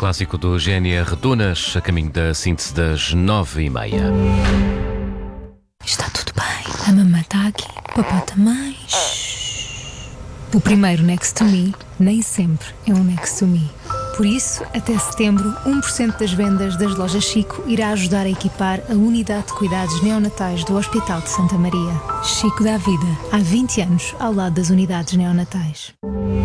clássico do GNR Dunas, a caminho da síntese das 9h30. Está tudo bem. A mamãe está aqui, o papá também. O primeiro Next to Me nem sempre é um Next to Me. Por isso, até setembro, 1% das vendas das lojas Chico irá ajudar a equipar a unidade de cuidados neonatais do Hospital de Santa Maria. Chico dá vida, há 20 anos, ao lado das unidades neonatais.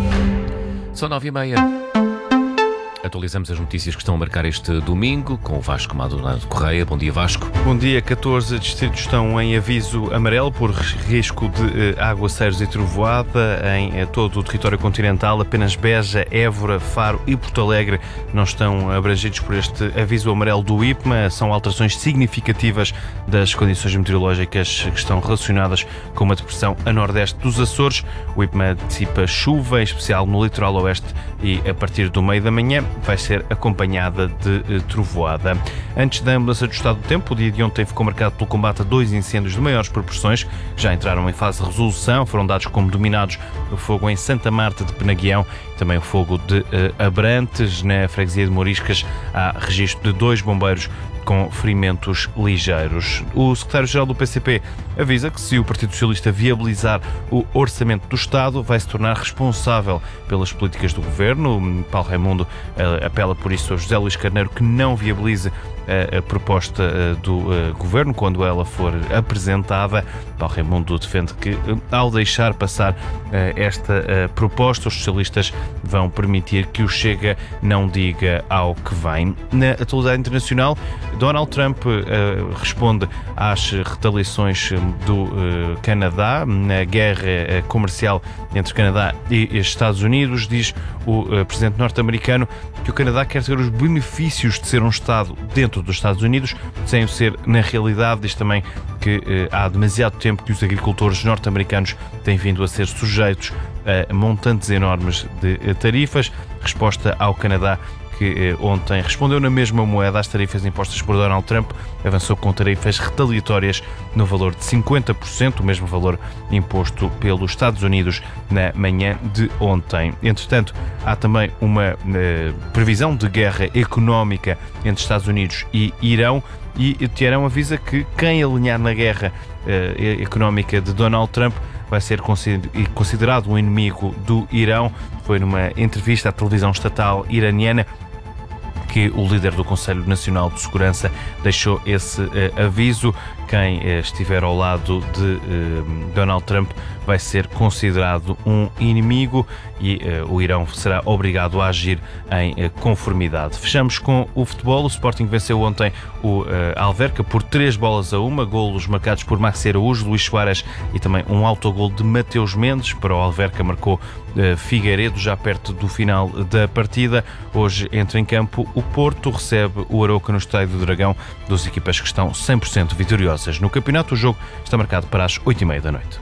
São 9h30. Atualizamos as notícias que estão a marcar este domingo com o Vasco Maldonado Correia. Bom dia, Vasco. Bom dia. 14 distritos estão em aviso amarelo por risco de aguaceiros e trovoada em todo o território continental. Apenas Beja, Évora, Faro e Porto Alegre não estão abrangidos por este aviso amarelo do IPMA. São alterações significativas das condições meteorológicas que estão relacionadas com uma depressão a nordeste dos Açores. O IPMA antecipa chuva, em especial no litoral oeste, e a partir do meio da manhã vai ser acompanhada de trovoada. Antes da mudança do estado do tempo, o dia de ontem ficou marcado pelo combate a 2 incêndios de maiores proporções, que já entraram em fase de resolução. Foram dados como dominados o fogo em Santa Marta de Penaguião, também o fogo de Abrantes. Na freguesia de Moriscas há registro de 2 bombeiros com ferimentos ligeiros. O secretário-geral do PCP avisa que, se o Partido Socialista viabilizar o orçamento do Estado, vai se tornar responsável pelas políticas do governo. Paulo Raimundo apela por isso a José Luís Carneiro que não viabilize a proposta do governo quando ela for apresentada. Paulo Raimundo defende que, ao deixar passar esta proposta, os socialistas vão permitir que o Chega não diga ao que vem. Na atualidade internacional, Donald Trump responde às retaliações do Canadá na guerra comercial entre Canadá e Estados Unidos. Diz o presidente norte-americano que o Canadá quer ter os benefícios de ser um Estado dentro dos Estados Unidos, sem o ser na realidade. Diz também que há demasiado tempo que os agricultores norte-americanos têm vindo a ser sujeitos a montantes enormes de tarifas. Resposta ao Canadá, que ontem respondeu na mesma moeda às tarifas impostas por Donald Trump, avançou com tarifas retaliatórias no valor de 50%, o mesmo valor imposto pelos Estados Unidos na manhã de ontem. Entretanto, há também uma previsão de guerra económica entre Estados Unidos e Irão, e Teherão avisa que quem alinhar na guerra económica de Donald Trump vai ser considerado um inimigo do Irão. Foi numa entrevista à televisão estatal iraniana que o líder do Conselho Nacional de Segurança deixou esse aviso. Quem estiver ao lado de Donald Trump vai ser considerado um inimigo e o Irão será obrigado a agir em conformidade. Fechamos com o futebol. O Sporting venceu ontem o Alverca por 3-1, golos marcados por Maxi Araújo, Luís Soares e também um autogol de Mateus Mendes. Para o Alverca marcou Figueiredo já perto do final da partida. Hoje entra em campo o Porto, recebe o Arouca no Estádio do Dragão, 2 equipas que estão 100% vitoriosas. No campeonato, o jogo está marcado para as 20h30 da noite.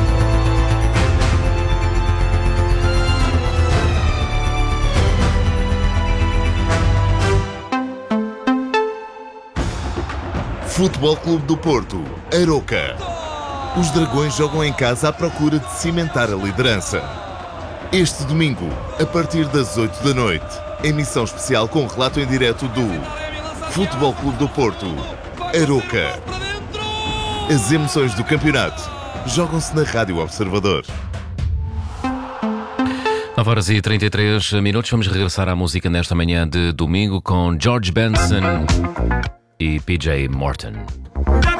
Futebol Clube do Porto, Arouca. Os Dragões jogam em casa à procura de cimentar a liderança. Este domingo, a partir das 8 da noite, emissão especial com relato em direto do Futebol Clube do Porto, Arouca. As emoções do campeonato jogam-se na Rádio Observador. 9h33. Vamos regressar à música nesta manhã de domingo com George Benson e PJ Morton.